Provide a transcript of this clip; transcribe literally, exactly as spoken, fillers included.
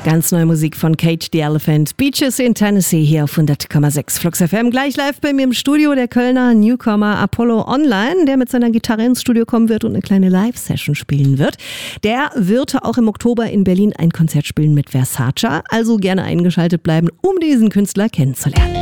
Ganz neue Musik von Cage the Elephant. Beaches in Tennessee hier auf hundert Komma sechs Flux F M. Gleich live bei mir im Studio der Kölner Newcomer Apollo Online, der mit seiner Gitarre ins Studio kommen wird und eine kleine Live-Session spielen wird. Der wird auch im Oktober in Berlin ein Konzert spielen mit Versace. Also gerne eingeschaltet bleiben, um diesen Künstler kennenzulernen.